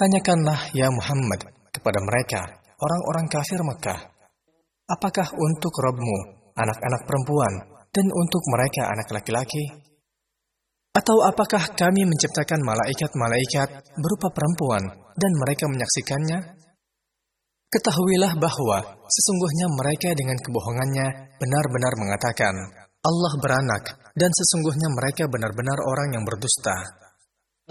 Tanyakanlah ya Muhammad kepada mereka, orang-orang kafir Mekah, apakah untuk Rabb-Mu anak-anak perempuan dan untuk mereka anak laki-laki? Atau apakah kami menciptakan malaikat-malaikat berupa perempuan dan mereka menyaksikannya? Ketahuilah bahwa sesungguhnya mereka dengan kebohongannya benar-benar mengatakan, Allah beranak, dan sesungguhnya mereka benar-benar orang yang berdusta.